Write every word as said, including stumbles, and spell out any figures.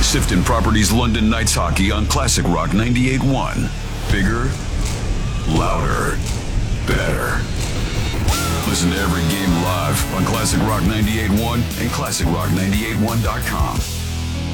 Sifton Properties London Knights Hockey on Classic Rock ninety-eight point one. Bigger, louder, better. Listen to every game live on Classic Rock ninety-eight point one and classic rock ninety-eight one dot com.